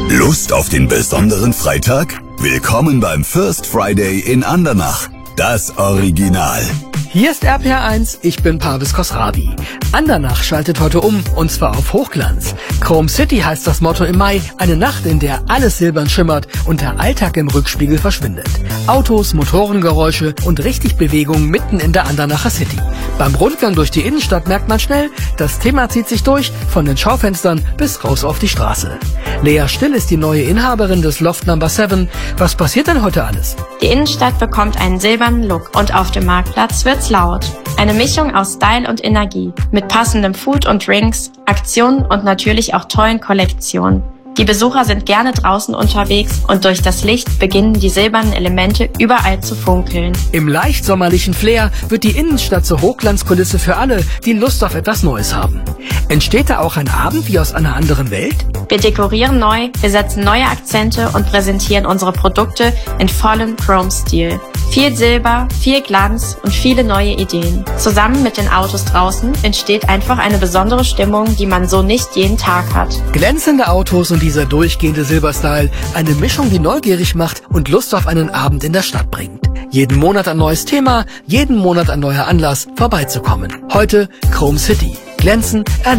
Lust auf den besonderen Freitag? Willkommen beim First Friday in Andernach. Das Original. Hier ist RPR1, ich bin Parvis Khosravi. Andernach schaltet heute um, und zwar auf Hochglanz. Chrome City heißt das Motto im Mai, eine Nacht, in der alles silbern schimmert und der Alltag im Rückspiegel verschwindet. Autos, Motorengeräusche und richtig Bewegung mitten in der Andernacher City. Beim Rundgang durch die Innenstadt merkt man schnell, das Thema zieht sich durch, von den Schaufenstern bis raus auf die Straße. Lea Still ist die neue Inhaberin des Loft No. 7. Was passiert denn heute alles? Die Innenstadt bekommt einen silbernen Look und auf dem Marktplatz wird's laut. Eine Mischung aus Style und Energie, mit passendem Food und Drinks, Aktionen und natürlich auch tollen Kollektionen. Die Besucher sind gerne draußen unterwegs und durch das Licht beginnen die silbernen Elemente überall zu funkeln. Im leicht sommerlichen Flair wird die Innenstadt zur Hochglanzkulisse für alle, die Lust auf etwas Neues haben. Entsteht da auch ein Abend wie aus einer anderen Welt? Wir dekorieren neu, wir setzen neue Akzente und präsentieren unsere Produkte in vollem Chrome-Stil. Viel Silber, viel Glanz und viele neue Ideen. Zusammen mit den Autos draußen entsteht einfach eine besondere Stimmung, die man so nicht jeden Tag hat. Glänzende Autos und dieser durchgehende Silberstyle, eine Mischung, die neugierig macht und Lust auf einen Abend in der Stadt bringt. Jeden Monat ein neues Thema, jeden Monat ein neuer Anlass, vorbeizukommen. Heute Chrome City. Glänzen,